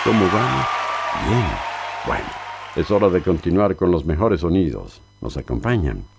¿Cómo vamos? Bien. Bueno, es hora de continuar con los mejores sonidos. ¿Nos acompañan?